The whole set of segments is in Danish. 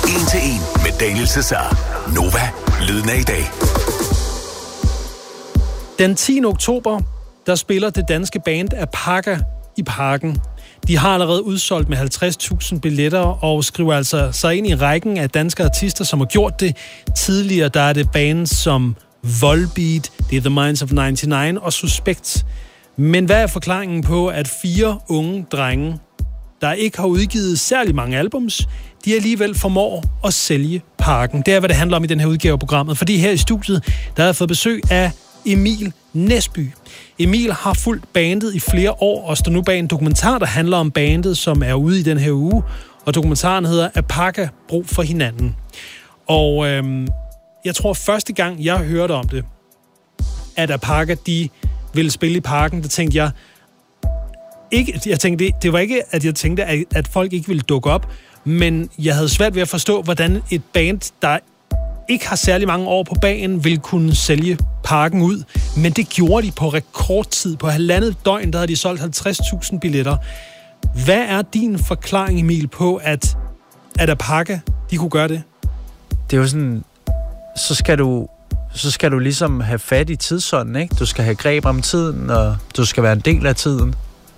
1 til 1 med Daniel Cesar. Nova, lyden af i dag. Den 10. oktober, der spiller det danske band Apaka i Parken. De har allerede udsolgt med 50.000 billetter og skriver altså sig ind i rækken af danske artister, som har gjort det. Tidligere der er det bands som Volbeat, det er The Minds of 99 og Suspekt. Men hvad er forklaringen på, at 4 unge drenge, der ikke har udgivet særlig mange albums, de alligevel formår at sælge Parken? Det er, hvad det handler om i den her udgave af programmet. Fordi her i studiet, der har jeg fået besøg af Emil Næsby. Emil har fulgt bandet i flere år og står nu bag en dokumentar, der handler om bandet, som er ude i den her uge. Og dokumentaren hedder Apaka, brug for hinanden. Og jeg tror første gang, jeg hørte om det, at Apaka, de ville spille i Parken, der tænkte jeg, det var ikke, at jeg tænkte, at folk ikke ville dukke op, men jeg havde svært ved at forstå, hvordan et band, der ikke har særlig mange år på bagen, ville kunne sælge Parken ud. Men det gjorde de på rekordtid. På 1,5 døgn, der havde de solgt 50.000 billetter. Hvad er din forklaring, Emil, på, at Apaka, de kunne gøre det? Det er jo sådan, så skal du ligesom have fat i tidsånden, ikke? Du skal have greb om tiden, og du skal være en del af tiden.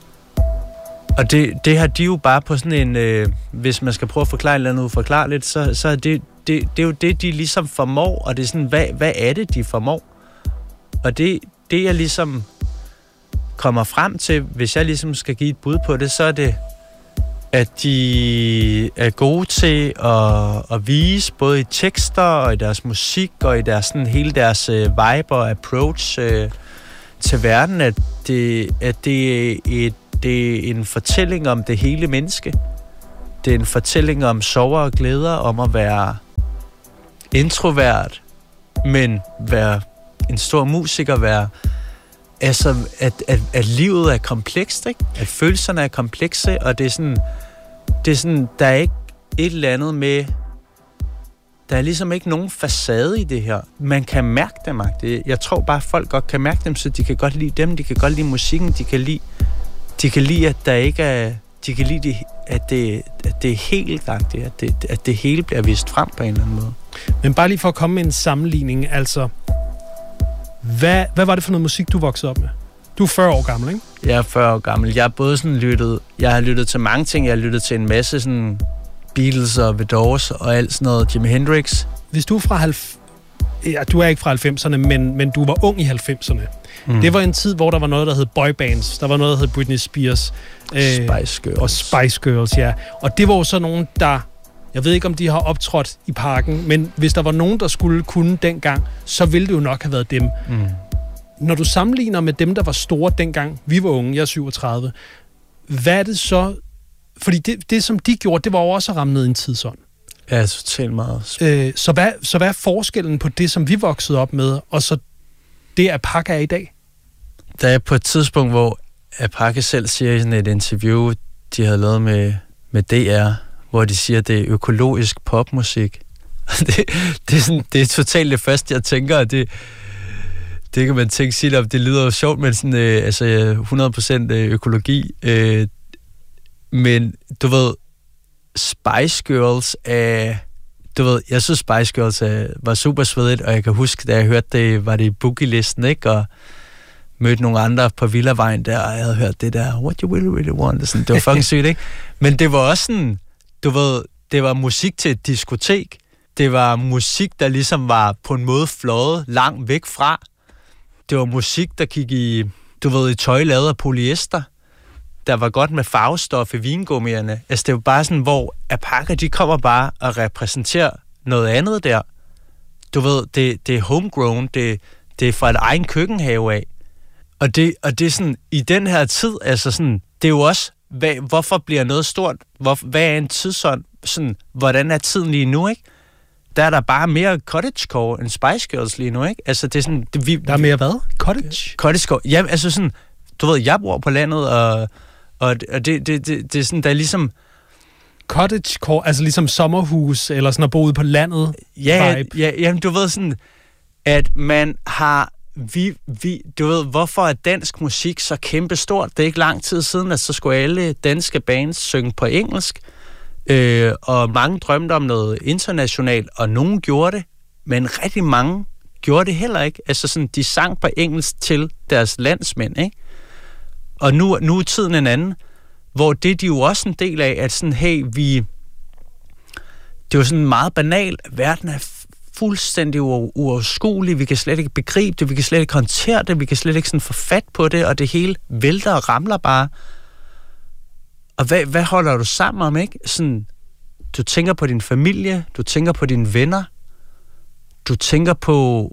Og det har de jo bare på sådan en, hvis man skal prøve at forklare et eller andet uforklarligt, så er det er jo det, de ligesom formår, og det er sådan, hvad er det, de formår? Og det jeg ligesom kommer frem til, hvis jeg ligesom skal give et bud på det, så er det, at de er gode til at vise, både i tekster og i deres musik, og i deres, sådan, hele deres vibe og approach til verden, at det er en fortælling om det hele menneske. Det er en fortælling om sorger og glæder, om at være introvert, men være en stor musiker, altså at livet er komplekst, ikke? At følelserne er komplekse, og det er sådan, der er ikke et eller andet med, der er ligesom ikke nogen facade i det her. Man kan mærke dem, jeg tror bare, at folk godt kan mærke dem, så de kan godt lide dem, de kan godt lide musikken, de kan lide, at der ikke er, de kan lide, at det er helt at det hele bliver vist frem på en eller anden måde. Men bare lige for at komme med en sammenligning, altså, hvad var det for noget musik, du voksede op med? Du er 40 år gammel, ikke? Jeg er 40 år gammel. Jeg har både sådan jeg har lyttet til mange ting. Jeg har lyttet til en masse sådan Beatles og The Doors og alt sådan noget, Jimi Hendrix. Hvis du er fra du er ikke fra 90'erne, men du var ung i 90'erne. Det var en tid, hvor der var noget, der hed boybands. Der var noget, der hed Britney Spears. Spice Girls. Og Spice Girls, ja. Og det var jo så nogen, der... Jeg ved ikke, om de har optrådt i Parken, men hvis der var nogen, der skulle kunne dengang, så ville det jo nok have været dem. Når du sammenligner med dem, der var store dengang, vi var unge, jeg er 37, hvad er det så... Fordi det som de gjorde, det var jo også at ramme ned i en tidsånd. Ja, totalt meget. Så hvad er forskellen på det, som vi voksede op med, og så det, Apaka er i dag? Der er på et tidspunkt, hvor Apaka selv siger i sådan et interview, de havde lavet med DR, hvor de siger, at det er økologisk popmusik. Det er totalt det første, jeg tænker, og det kan man tænke sig om. Det lyder jo sjovt, men sådan 100% økologi. Men du ved, Spice Girls jeg synes Spice Girls var super svedigt, og jeg kan huske, da jeg hørte det, var det i Boogie-listen, ikke? Og mødte nogle andre på Villavejen der, og jeg havde hørt det der, what you really, really want. Sådan, det var fucking sygt, ikke? Men det var også sådan, du ved, det var musik til et diskotek. Det var musik, der ligesom var på en måde fløjet langt væk fra. Det var musik, der gik i tøj lavet af polyester. Der var godt med farvestof i vingummierne. Altså, det var bare sådan, hvor Apaka, de kommer bare og repræsenterer noget andet der. Du ved, det er homegrown, det er fra et egen køkkenhave af. Og det er sådan, i den her tid, altså sådan, det er jo også, hvorfor bliver noget stort? Hvad er en tidsånd? Sådan, hvordan er tiden lige nu, ikke? Der er der bare mere cottagecore end Spice Girls lige nu, ikke? Altså, det er sådan... Der er mere hvad? Cottagecore. Jamen, altså sådan, du ved, jeg bor på landet, og det er sådan, der er ligesom... Cottagecore, altså ligesom sommerhus, eller sådan at bo ude på landet vibe. Ja, jamen, du ved sådan, at man har... du ved, hvorfor er dansk musik så kæmpestort? Det er ikke lang tid siden, at så skulle alle danske bands synge på engelsk. Og mange drømte om noget internationalt, og nogen gjorde det, men rigtig mange gjorde det heller ikke. Altså sådan, de sang på engelsk til deres landsmænd, ikke? Og nu er tiden en anden, hvor det er de jo også en del af, at sådan, hey, det er jo sådan meget banalt, verden er fuldstændig uoverskuelig, vi kan slet ikke begribe det, vi kan slet ikke håndtere det, vi kan slet ikke sådan få fat på det, og det hele vælter og ramler bare. Og hvad holder du sammen om, ikke? Sådan, du tænker på din familie, du tænker på dine venner, du tænker på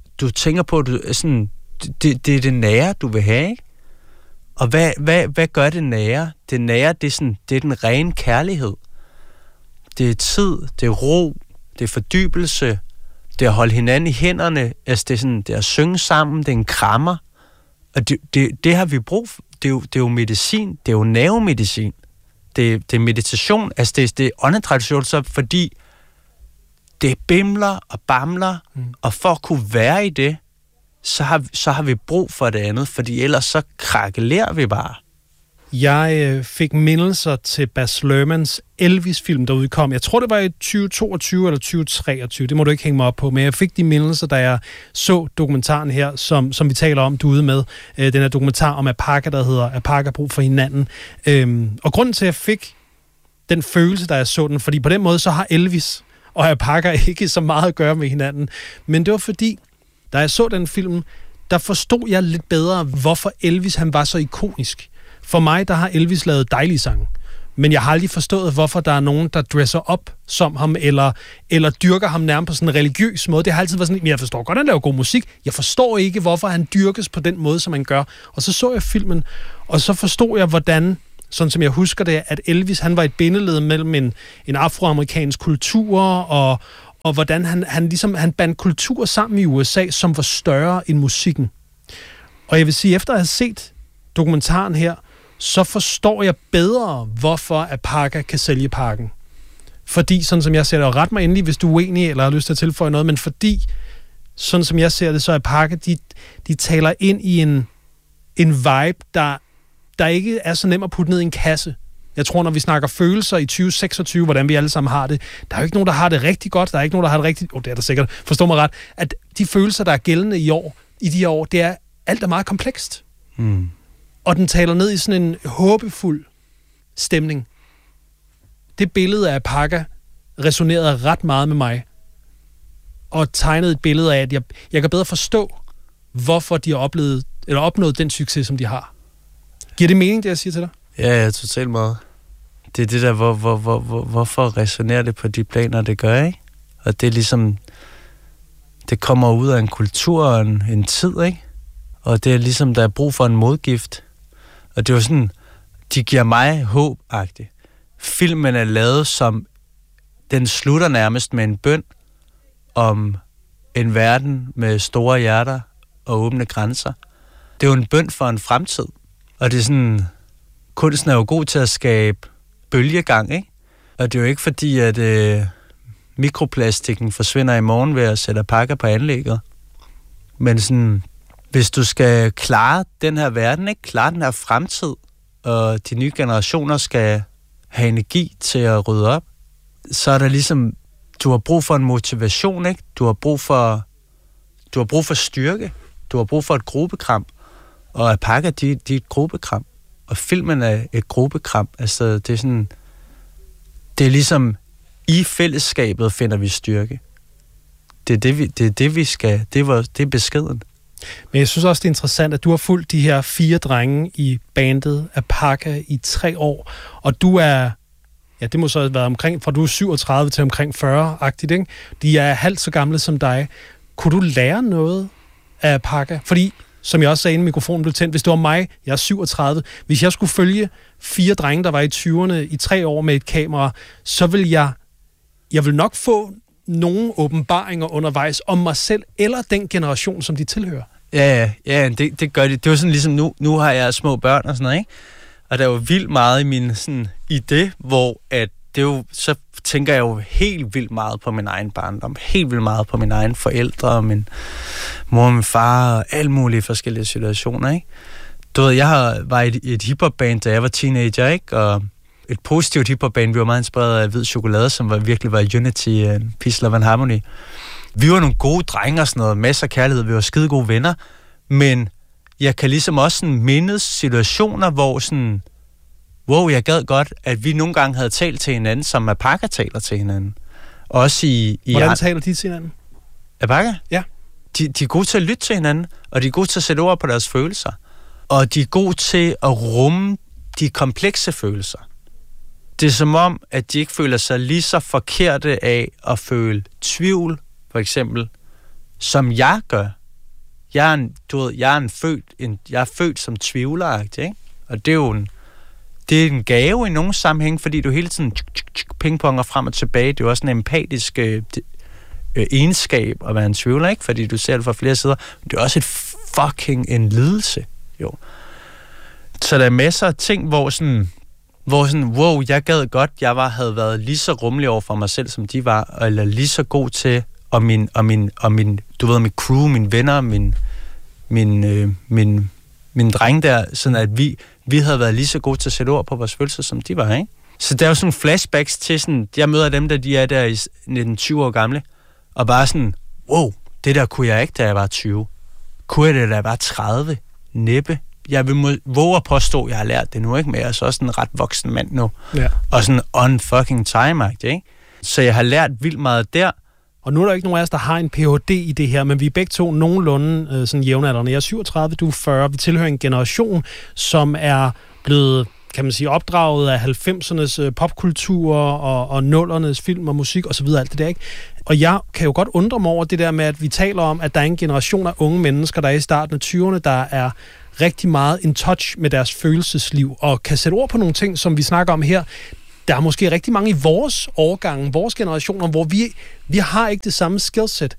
sådan, det er det nære, du vil have, ikke? Og hvad gør det nære? Det nære, det er den rene kærlighed. Det er tid, det er ro, det er fordybelse, det er at holde hinanden i hænderne, altså det er at synge sammen, det er en krammer. Og det har vi brug for. Det er jo medicin, det er jo nervemedicin. Det er meditation, altså det er åndetradisjon, så fordi det bimler og bamler, og for at kunne være i det, så har vi brug for det andet, fordi ellers så krakelerer vi bare. Jeg fik mindelser til Baz Luhrmanns Elvis-film, der udkom. Jeg tror, det var i 2022 eller 2023. Det må du ikke hænge mig op på, men jeg fik de mindelser, da jeg så dokumentaren her, som vi taler om, du er ude med. Den her dokumentar om Apaka, der hedder Apaka brug for hinanden. Og grunden til, at jeg fik den følelse, da jeg så den, fordi på den måde, så har Elvis og Apaka ikke så meget at gøre med hinanden. Men det var fordi, da jeg så den film, der forstod jeg lidt bedre, hvorfor Elvis han var så ikonisk. For mig, der har Elvis lavet dejlige sange. Men jeg har aldrig forstået, hvorfor der er nogen, der dresser op som ham, eller dyrker ham nærmest på sådan en religiøs måde. Det har altid været sådan, men jeg forstår godt, at han laver god musik. Jeg forstår ikke, hvorfor han dyrkes på den måde, som han gør. Og så jeg filmen, og så forstod jeg, hvordan, sådan som jeg husker det, at Elvis, han var et bindeled mellem en afroamerikansk kultur, og hvordan han bandt kultur sammen i USA, som var større end musikken. Og jeg vil sige, efter at have set dokumentaren her, så forstår jeg bedre, hvorfor Apaka kan sælge pakken. Fordi, sådan som jeg ser det, og ret mig endelig, hvis du er uenig, eller har lyst til at tilføje noget, men fordi, sådan som jeg ser det, så er Apaka, de taler ind i en vibe, der ikke er så nem at putte ned i en kasse. Jeg tror, når vi snakker følelser i 2026, hvordan vi alle sammen har det, der er jo ikke nogen, der har det rigtig godt, der er ikke nogen, der har det rigtig... det er der sikkert, forstå mig ret, at de følelser, der er gældende i de her år, det er alt er meget komplekst. Og den taler ned i sådan en håbefuld stemning. Det billede af Apaka resonerede ret meget med mig, og tegnede et billede af, at jeg kan bedre forstå, hvorfor de har opnået den succes, som de har. Giver det mening, det jeg siger til dig? Ja, totalt meget. Det er det der, hvorfor resonerer det på de planer, det gør, ikke? Og det er ligesom, det kommer ud af en kultur og en tid, ikke? Og det er ligesom, der er brug for en modgift. Og det er jo sådan, de giver mig håb-agtigt. Filmen er lavet som, den slutter nærmest med en bøn om en verden med store hjerter og åbne grænser. Det er jo en bøn for en fremtid. Og det er sådan, kunsten er jo god til at skabe bølgegang, ikke? Og det er jo ikke fordi, at mikroplastikken forsvinder i morgen ved at sætte pakker på anlægget. Men sådan, hvis du skal klare den her verden, ikke? Klare den her fremtid, og de nye generationer skal have energi til at rydde op, så er der ligesom, du har brug for en motivation, ikke? Du har brug for styrke. Du har brug for et gruppekram. Og Apaka, de er et gruppekram. Og filmen er et gruppekram. Altså, det er sådan, det er ligesom, i fællesskabet finder vi styrke. Det er det, vi skal. Det er beskeden. Men jeg synes også, det er interessant, at du har fulgt de her 4 drenge i bandet Apaka i 3 år. Og du er, ja, det må så have været omkring, fra du er 37 til omkring 40-agtigt, ikke? De er halvt så gamle som dig. Kunne du lære noget af Apaka? Fordi, som jeg også sagde, inden mikrofonen blev tændt, hvis det var mig, jeg er 37, hvis jeg skulle følge 4 drenge, der var i 20'erne i 3 år med et kamera, så vil jeg vil nok få nogle åbenbaringer undervejs om mig selv, eller den generation, som de tilhører. Ja, det gør de. Det er jo sådan ligesom, nu har jeg små børn og sådan noget, ikke? Og der er jo vildt meget i min sådan idé, hvor at det jo, så tænker jeg jo helt vildt meget på min egen barndom, helt vildt meget på mine egne forældre, og min mor og min far, og alle mulige forskellige situationer, ikke? Du ved, jeg var i et hiphop-band, da jeg var teenager, ikke? Og et positivt hiphop-band. Vi var meget inspireret af Hvid Chokolade, som virkelig var Unity, Peace, Love and Harmony. Vi var nogle gode drenge og sådan noget, masser af kærlighed, vi var skide gode venner, men jeg kan ligesom også sådan mindes situationer, hvor sådan, wow, jeg gad godt, at vi nogle gange havde talt til hinanden, som Apaka taler til hinanden. Også i Hvordan taler de til hinanden? Apaka? Ja. De er gode til at lytte til hinanden, og de er gode til at sætte ord på deres følelser. Og de er gode til at rumme de komplekse følelser. Det er som om, at de ikke føler sig lige så forkerte af at føle tvivl, for eksempel, som jeg gør. Jeg er født som tvivleragtig, ikke? Og det er jo det er en gave i nogle sammenhæng, fordi du hele tiden pingponger frem og tilbage. Det er jo også en empatisk egenskab at være en tvivler, ikke? Fordi du ser det fra flere sider. Men det er også en lidelse, jo. Så der er masser af ting, hvor sådan, wow, jeg gad godt, havde været lige så rummelig over for mig selv, som de var, eller lige så god til, og min du ved, mit crew, mine venner, min dreng der, sådan at vi havde været lige så gode til at sætte ord på vores følelser, som de var, ikke? Så der er jo sådan flashbacks til sådan, jeg møder dem, der de er der i 19-20 år gamle, og bare sådan, wow, det der kunne jeg ikke, da jeg var 20. Kunne jeg det, da jeg var 30? Næppe. Jeg vil våge at påstå, at jeg har lært det nu, ikke? Men jeg er så også en ret voksen mand nu. Ja. Og sådan on fucking time-agtig, ikke? Så jeg har lært vildt meget der. Og nu er der ikke nogen af os, der har en Ph.D. i det her, men vi er begge to nogenlunde sådan jævnaldrende. Jeg er 37, du er 40. Vi tilhører en generation, som er blevet, kan man sige, opdraget af 90'ernes popkultur og 0'ernes film og musik osv. alt det der, ikke? Og jeg kan jo godt undre mig over det der med, at vi taler om, at der er en generation af unge mennesker, der er i starten af 20'erne, der er rigtig meget in touch med deres følelsesliv, og kan sætte ord på nogle ting, som vi snakker om her. Der er måske rigtig mange i vores årgange, vores generationer, hvor vi har ikke det samme skillset.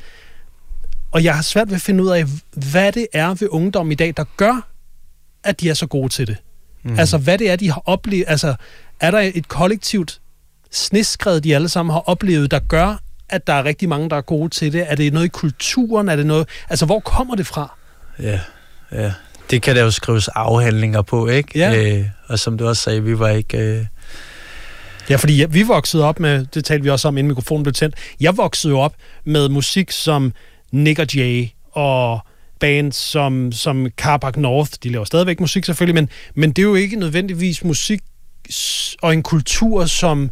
Og jeg har svært ved at finde ud af, hvad det er ved ungdom i dag, der gør, at de er så gode til det. Altså, hvad det er, de har oplevet. Altså, er der et kollektivt sneskred, de alle sammen har oplevet, der gør, at der er rigtig mange, der er gode til det? Er det noget i kulturen? Er det noget... Altså, hvor kommer det fra? Ja. Det kan der jo skrives afhandlinger på, ikke? Ja. Og som du også sagde, vi var ikke... Ja, fordi vi voksede op med, det talte vi også om, inden mikrofonen blev tændt, jeg voksede jo op med musik som Nick og Jay og bands som Carbac North. De laver stadigvæk musik selvfølgelig, men det er jo ikke nødvendigvis musik og en kultur som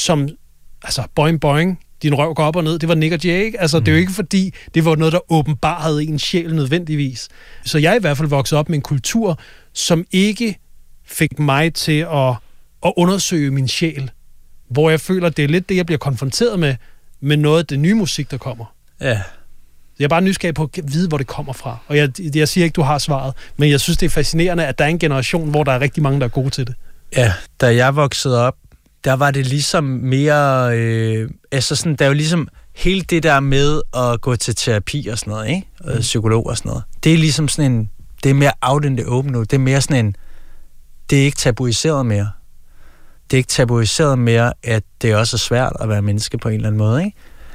altså boing boing, din røv går op og ned, det var Nick og Jay, ikke? Altså, det er jo ikke fordi, det var noget, der åbenbarede en sjæl nødvendigvis. Så jeg er i hvert fald vokset op med en kultur, som ikke fik mig til at undersøge min sjæl, hvor jeg føler, det er lidt det, jeg bliver konfronteret med noget af det nye musik, der kommer. Ja. Jeg er bare nysgerrig på at vide, hvor det kommer fra. Og jeg siger ikke, du har svaret, men jeg synes, det er fascinerende, at der er en generation, hvor der er rigtig mange, der er gode til det. Ja, da jeg voksede op, der var det ligesom mere... altså sådan, der er jo ligesom hele det der med at gå til terapi og sådan noget, ikke? Og psykolog og sådan noget. Det er ligesom sådan en... Det er mere out in the open nu. Det er mere sådan en... Det er ikke tabuiseret mere. Det er ikke tabuiseret mere, at det også er svært at være menneske på en eller anden måde,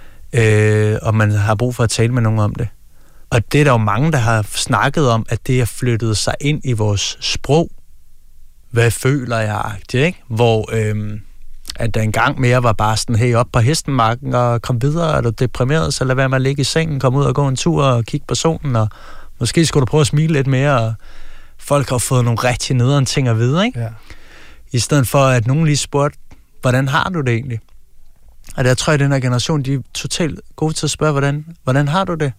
ikke? Og man har brug for at tale med nogen om det. Og det er der jo mange, der har snakket om, at det har flyttet sig ind i vores sprog. Hvad føler jeg, ikke? Hvor at der engang mere var bare sådan, hey, op på hestenmarken og kom videre, er du deprimeret, så lad være med at ligge i sengen, kom ud og gå en tur og kigge på solen, og måske skulle du prøve at smile lidt mere, og folk har fået nogle rigtig nederen ting at vide, ikke? Ja. I stedet for, at nogen lige spurgte, hvordan har du det egentlig? Og der tror jeg, at den her generation, de er totalt gode til at spørge, hvordan har du det?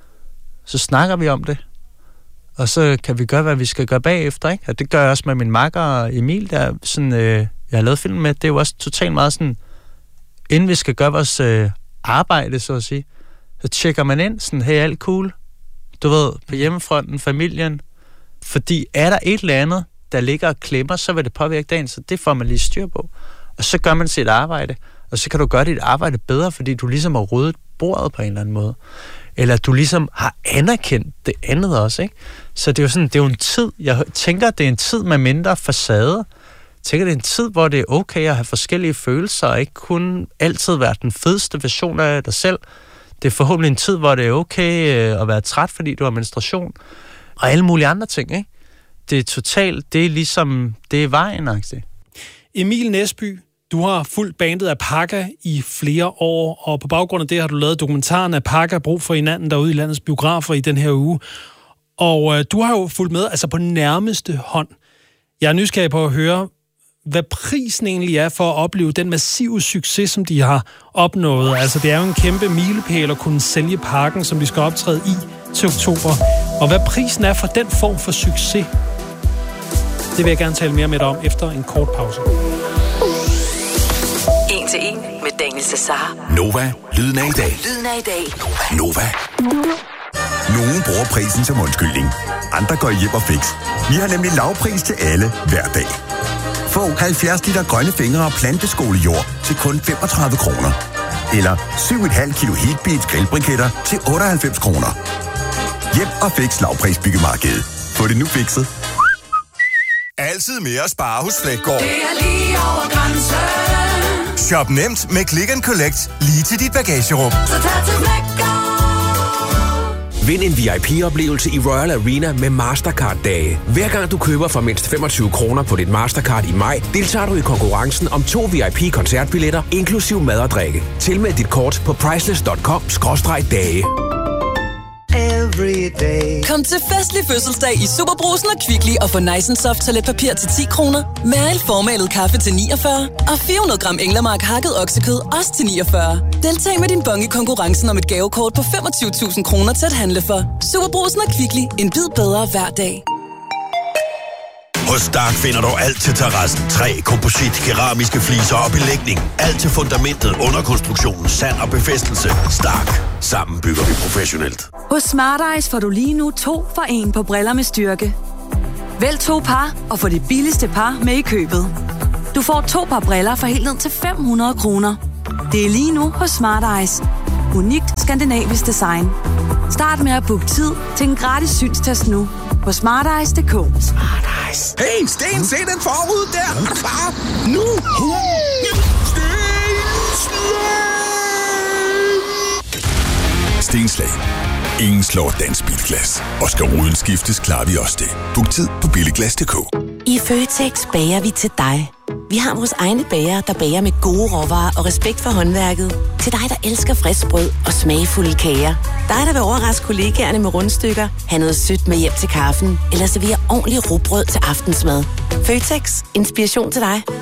Så snakker vi om det. Og så kan vi gøre, hvad vi skal gøre bagefter, ikke? Og det gør jeg også med min makker Emil, der sådan, jeg har lavet film med. Det er jo også totalt meget sådan, inden vi skal gøre vores arbejde, så at sige, så tjekker man ind, sådan, hey, alt cool? Du ved, på hjemmefronten, familien. Fordi er der et eller andet, der ligger og klemmer, så vil det påvirke dagen, så det får man lige styr på. Og så gør man sit arbejde, og så kan du gøre dit arbejde bedre, fordi du ligesom har ryddet bordet på en eller anden måde. Eller du ligesom har anerkendt det andet også, ikke? Så det er jo sådan, det er jo en tid, jeg tænker, at det er en tid med mindre facade. Jeg tænker, det er en tid, hvor det er okay at have forskellige følelser, og ikke kun altid være den fedeste version af dig selv. Det er forhåbentlig en tid, hvor det er okay at være træt, fordi du har menstruation, og alle mulige andre ting, ikke? Det er totalt, det er ligesom, det er vejen-agtigt. Emil Næsby, du har fulgt bandet Apaka i flere år, og på baggrund af det har du lavet dokumentaren Apaka brug for hinanden derude i landets biografer i den her uge. Og du har jo fulgt med altså på nærmeste hånd. Jeg er nysgerrig på at høre, hvad prisen egentlig er for at opleve den massive succes, som de har opnået. Altså, det er jo en kæmpe milepæl at kunne sælge Parken, som de skal optræde i til oktober. Og hvad prisen er for den form for succes, det vil jeg gerne tale mere med dig om efter en kort pause. 1 til 1 med Daniel Cesar. Nova, lyden af i dag. Lyden af i dag. Nova. Nogle bruger prisen som undskyldning. Andre går hjem og fix. Vi har nemlig lavpris til alle hver dag. Få 70 liter grønne fingre og planteskolejord til kun 35 kroner. Eller 7,5 kilo Heatbeats grillbriketter til 98 kroner. Hjem og fix lavprisbyggemarkedet. Få det nu fikset. Altid mere at spare hos Fleggaard. Det er lige over grænsen. Shop nemt med Click and Collect lige til dit bagagerum. Så tag til Fleggaard. Vind en VIP-oplevelse i Royal Arena med Mastercard-dage. Hver gang du køber for mindst 25 kroner på dit Mastercard i maj, deltager du i konkurrencen om 2 VIP-koncertbilletter, inklusiv mad og drikke. Tilmeld dit kort på priceless.com/dage. Kom til festlig fødselsdag i Superbrugsen og Kvickly og få Nice & Soft toiletpapir til 10 kroner. Mal formalet kaffe til 49 og 400 gram Englemark hakket oksekød også til 49. Deltag med din bon i konkurrencen om et gavekort på 25.000 kroner til at handle for. Superbrugsen og Kvickly. En bid bedre hver dag. Hos Stark finder du alt til terrassen. Træ, komposit, keramiske fliser og belægning. Alt til fundamentet, underkonstruktionen, sand og befæstelse. Stark. Sammen bygger vi professionelt. Hos Smart Eyes får du lige nu 2 for 1 på briller med styrke. Vælg 2 par og få det billigste par med i købet. Du får 2 par briller for helt ned til 500 kroner. Det er lige nu hos Smart Eyes. Unikt skandinavisk design. Start med at booke tid til en gratis synstest nu på smarteyes.dk. Smart Eyes. Hey, Sten, se den forrude der. Er du klar? Nu. Stenslag. Ingen slår dansk bilglas. Og skal ruden skiftes, klarer vi også det. Book tid på billiglas.dk. I Føtex bager vi til dig. Vi har vores egne bager, der bager med gode råvarer og respekt for håndværket. Til dig, der elsker frisk brød og smagfulde kager. Dig, der vil overraske kollegaerne med rundstykker, have noget sødt med hjem til kaffen, eller servere ordentligt rugbrød til aftensmad. Føtex. Inspiration til dig.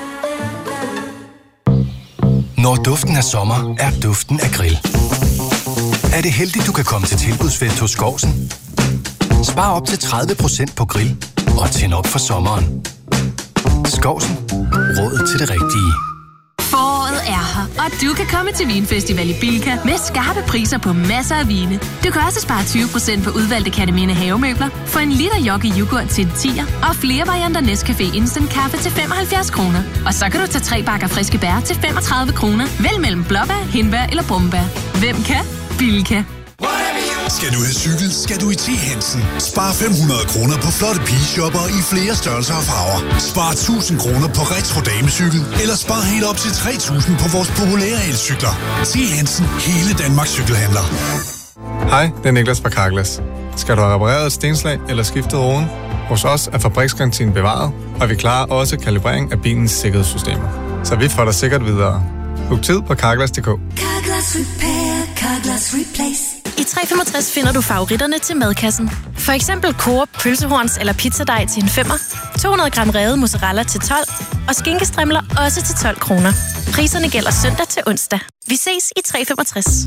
Når duften af sommer, er duften af grill. Er det heldigt, du kan komme til tilbudsfest hos Skovsen? Spar op til 30% på grill og tænd op for sommeren. Skovsen. Råd til det rigtige. Foråret er her, og du kan komme til Vinfestival i Bilka med skarpe priser på masser af vine. Du kan også spare 20% på udvalgte Katamine havemøbler, få en liter Yogi yoghurt til 10'er, og flere varianter Nescafé Instant Kaffe til 75 kroner. Og så kan du tage 3 bakker friske bær til 35 kroner. Vælg mellem blåbær, hindbær eller brumbær. Hvem kan? Bilka. Skal du have cykel, skal du i T. Hansen. Spar 500 kroner på flotte pigeshopper i flere størrelser og farver. Spar 1000 kroner på retro damecykel, eller spar helt op til 3000 på vores populære elcykler. T. Hansen, hele Danmarks cykelhandler. Hej, det er Niklas fra Carglass. Skal du have repareret et stenslag eller skiftet roden? Hos os er fabriksgarantien bevaret, og vi klarer også kalibrering af bilens sikkerhedssystemer. Så vi får dig sikkert videre. Book tid på Carglass.dk. Carglass Repair, Carglass Replace. I 365 finder du favoritterne til madkassen. For eksempel Coop pølsehorns eller pizzadej til en 5'er, 200 gram revet mozzarella til 12 og skinkestrimler også til 12 kroner. Priserne gælder søndag til onsdag. Vi ses i 365.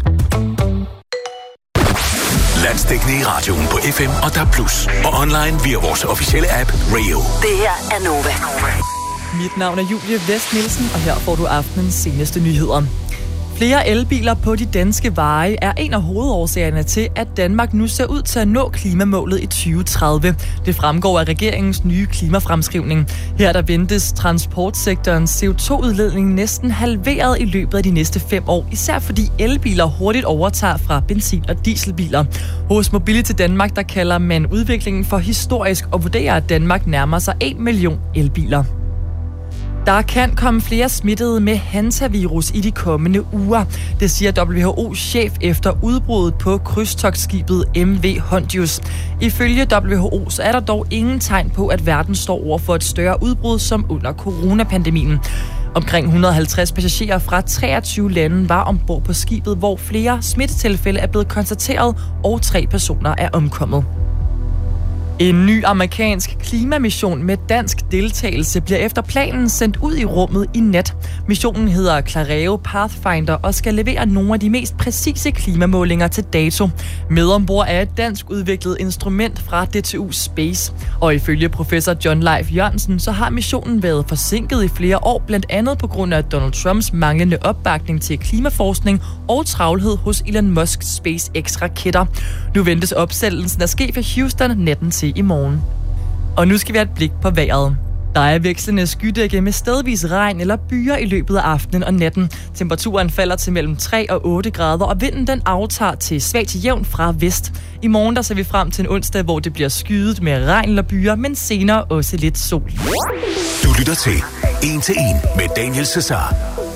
Landsdækkende i radioen på FM og DAB+. Og online via vores officielle app Radio. Det her er Nova. Mit navn er Julie Vest Nielsen, og her får du aftenens seneste nyheder. Flere elbiler på de danske veje er en af hovedårsagerne til, at Danmark nu ser ud til at nå klimamålet i 2030. Det fremgår af regeringens nye klimafremskrivning. Her der ventes transportsektorens CO2-udledning næsten halveret i løbet af de næste 5 år, især fordi elbiler hurtigt overtager fra benzin- og dieselbiler. Hos Mobility Danmark der kalder man udviklingen for historisk og vurderer, at Danmark nærmer sig 1 million elbiler. Der kan komme flere smittede med hantavirus i de kommende uger. Det siger WHO's chef efter udbruddet på krydstogtskibet MV Hondius. Ifølge WHO så er der dog ingen tegn på, at verden står over for et større udbrud som under coronapandemien. Omkring 150 passagerer fra 23 lande var ombord på skibet, hvor flere smittetilfælde er blevet konstateret, og 3 personer er omkommet. En ny amerikansk klimamission med dansk deltagelse bliver efter planen sendt ud i rummet i nat. Missionen hedder Clareo Pathfinder og skal levere nogle af de mest præcise klimamålinger til dato. Med ombord er et dansk udviklet instrument fra DTU Space. Og ifølge professor John Leif Jørgensen, så har missionen været forsinket i flere år, blandt andet på grund af Donald Trumps manglende opbakning til klimaforskning og travlhed hos Elon Musks SpaceX-raketter. Nu ventes opsættelsen at ske fra Houston natten til i morgen. Og nu skal vi have et blik på vejret. Der er vekslende skydække med stedvis regn eller byer i løbet af aftenen og natten. Temperaturen falder til mellem 3 og 8 grader, og vinden den aftager til svag til jævn fra vest. I morgen der ser vi frem til en onsdag, hvor det bliver skyet med regn eller byer, men senere også lidt sol. Du lytter til 1 til 1 med Daniel Cesar.